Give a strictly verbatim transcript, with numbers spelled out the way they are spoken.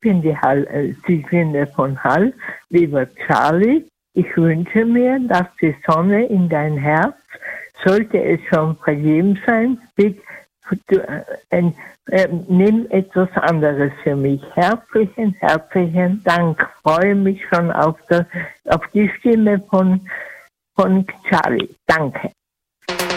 bin die Hall, äh, Siglinde von Hall. Lieber Charlie, ich wünsche mir, dass die Sonne in dein Herz, sollte es schon vergeben sein, bitte, äh, äh, nimm etwas anderes für mich. Herzlichen, herzlichen Dank. Freue mich schon auf, der, auf die Stimme von, von Charlie. Danke.